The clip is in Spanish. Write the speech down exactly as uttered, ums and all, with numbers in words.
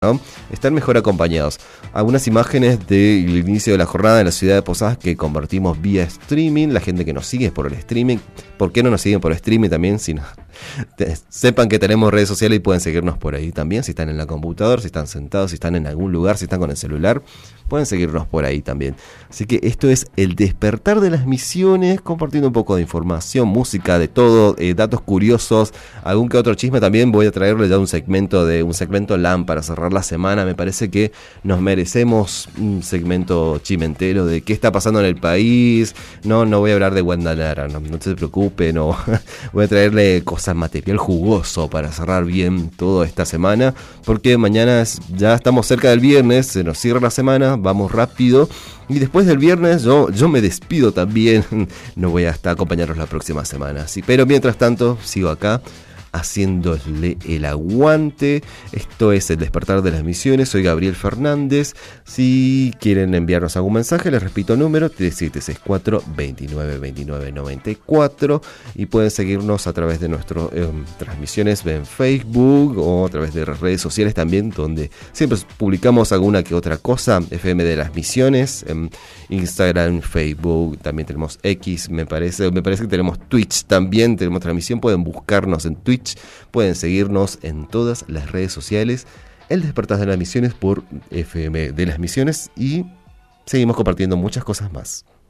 ¿no? Estar mejor acompañados. Algunas imágenes del inicio de la jornada en la ciudad de Posadas que convertimos vía streaming. La gente que nos sigue es por el streaming. ¿Por qué no nos siguen por streaming también? Si no, te, sepan que tenemos redes sociales y pueden seguirnos por ahí también. Si están en la computadora, si están sentados, si están en algún lugar, si están con el celular, pueden seguirnos por ahí también. Así que esto es El Despertar de las Misiones, compartiendo un poco de información, música, de todo, eh, datos curiosos, algún que otro chisme también. Voy a traerle ya un segmento de un segmento L A M para cerrar la semana. Me parece que nos merecemos un segmento chimentero de qué está pasando en el país. No, no voy a hablar de Wanda Nara, no, no se preocupe, no. Voy a traerle cosas, material jugoso para cerrar bien toda esta semana, porque mañana es, ya estamos cerca del viernes, se nos cierra la semana, vamos rápido. Y después del viernes yo, yo me despido también. No voy a estar acompañarlos la próxima semana, sí, pero mientras tanto sigo acá haciéndole el aguante. Esto es El Despertar de las Misiones. Soy Gabriel Fernández. Si quieren enviarnos algún mensaje, les repito el número tres siete seis cuatro, dos nueve dos nueve nueve cuatro, y pueden seguirnos a través de nuestras eh, transmisiones en Facebook o a través de las redes sociales también, donde siempre publicamos alguna que otra cosa. F M de las Misiones, en Instagram, Facebook, también tenemos X, me parece, me parece que tenemos Twitch también, tenemos transmisión. Pueden buscarnos en Twitch, pueden seguirnos en todas las redes sociales, El Despertar de las Misiones por F M de las Misiones, y seguimos compartiendo muchas cosas más.